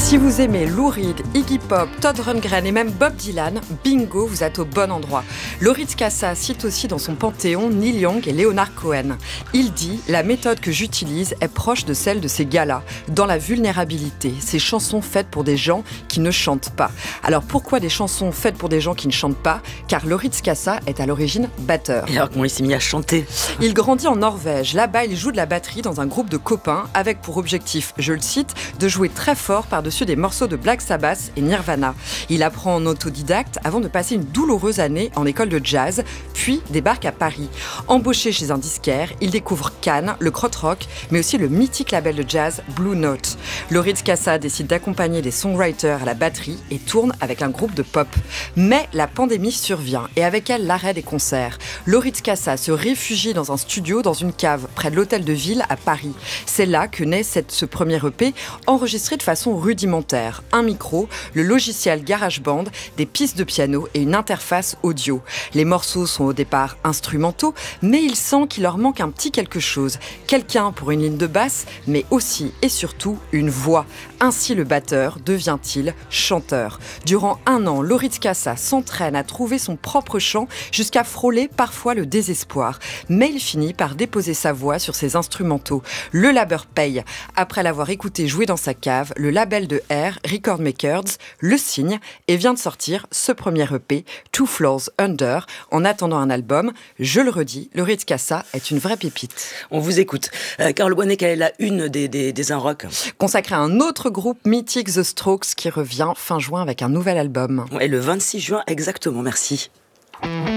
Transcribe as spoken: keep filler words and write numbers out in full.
Si vous aimez Lou Reed, Iggy Pop, Todd Rundgren et même Bob Dylan, bingo, vous êtes au bon endroit. Lauritz Kassa cite aussi dans son panthéon Neil Young et Leonard Cohen. Il dit « La méthode que j'utilise est proche de celle de ces gars-là, dans la vulnérabilité, ces chansons faites pour des gens qui ne chantent pas. » Alors pourquoi des chansons faites pour des gens qui ne chantent pas ? Car Lauritz Kassa est à l'origine batteur. Et alors comment il s'est mis à chanter ? Il grandit en Norvège. Là-bas, il joue de la batterie dans un groupe de copains avec pour objectif, je le cite, de jouer très fort par-dessus des morceaux de Black Sabbath et Nirvana. Il apprend en autodidacte avant de passer une douloureuse année en école de jazz, puis débarque à Paris. Embauché chez un disquaire, il découvre Cannes, le krautrock, mais aussi le mythique label de jazz Blue Note. Lauritz Kassa décide d'accompagner les songwriters à la batterie et tourne avec un groupe de pop. Mais la pandémie survient et avec elle l'arrêt des concerts. Lauritz Kassa se réfugie dans un studio dans une cave près de l'hôtel de ville à Paris. C'est là que naît cette, ce premier E P enregistré de façon rudimentaire. Un micro, le logiciel GarageBand, des pistes de piano et une interface audio. Les morceaux sont au départ instrumentaux, mais il sent qu'il leur manque un petit quelque chose. Quelqu'un pour une ligne de basse, mais aussi et surtout une voix. Ainsi le batteur devient-il chanteur. Durant un an, Lauritz Kassa s'entraîne à trouver son propre chant jusqu'à frôler parfois le désespoir. Mais il finit par déposer sa voix sur ses instrumentaux. Le labeur paye. Après l'avoir écouté jouer dans sa cave, le label de R, Record Makers, le signe et vient de sortir ce premier E P, Two Floors Under. En attendant un album, je le redis, Lauritz Kassa est une vraie pépite. On vous écoute. Euh, Carole Boinet, quelle est la une des, des, des Un Rock ? Consacré à un autre groupe mythique, The Strokes, qui revient fin juin avec un nouvel album. Et le vingt-six juin exactement, merci.